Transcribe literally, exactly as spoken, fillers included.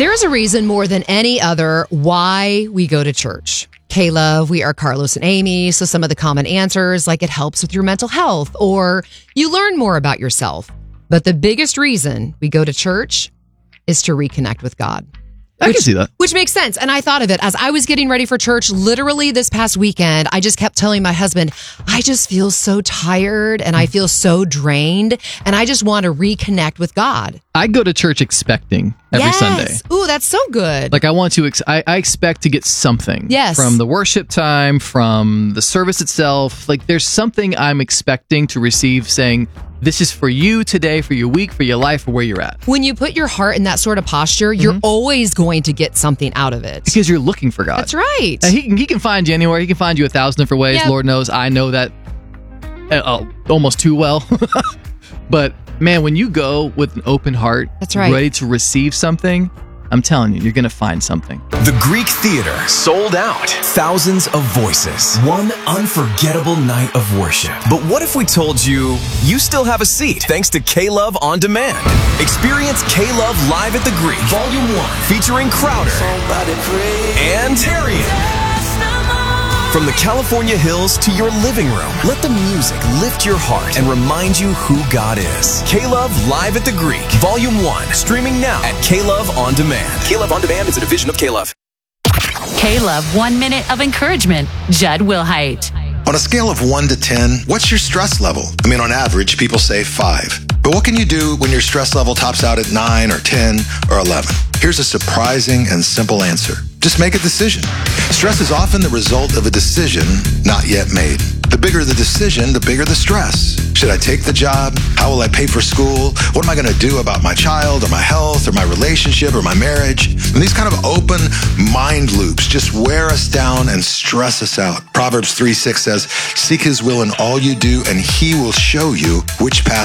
There's a reason more than any other why we go to church. K-Love, we are Carlos and Amy, so some of the common answers, like it helps with your mental health or you learn more about yourself. But the biggest reason we go to church is to reconnect with God. I which, can see that. Which makes sense. And I thought of it as I was getting ready for church, literally this past weekend, I just kept telling my husband, I just feel so tired and I feel so drained and I just want to reconnect with God. I go to church expecting every yes. Sunday. Ooh, that's so good. Like I want to, ex- I, I expect to get something yes. from the worship time, from the service itself. Like there's something I'm expecting to receive saying, this is for you today, for your week, for your life, for where you're at. When you put your heart in that sort of posture, you're mm-hmm. always going to get something out of it. Because you're looking for God. That's right. And he, can, he can find you anywhere. He can find you a thousand different ways. Yep. Lord knows I know that uh, almost too well. But man, when you go with an open heart, that's right. ready to receive something, I'm telling you, you're going to find something. The Greek Theater, sold out. Thousands of voices. One unforgettable night of worship. But what if we told you, you still have a seat thanks to K-Love On Demand? Experience K-Love live at the Greek, Volume one, featuring Crowder and Darian. From the California hills to your living room, let the music lift your heart and remind you who God is. K-Love Live at the Greek, Volume one, streaming now at K-Love On Demand. K-Love On Demand is a division of K-Love. K-Love One Minute of Encouragement, Judd Wilhite. On a scale of one to ten, what's your stress level? I mean, on average, people say five. But what can you do when your stress level tops out at nine or ten or eleven? Here's a surprising and simple answer. Just make a decision. Stress is often the result of a decision not yet made. The bigger the decision, the bigger the stress. Should I take the job? How will I pay for school? What am I going to do about my child or my health or my relationship or my marriage? And these kind of open mind loops just wear us down and stress us out. Proverbs three six says, seek his will in all you do and he will show you which path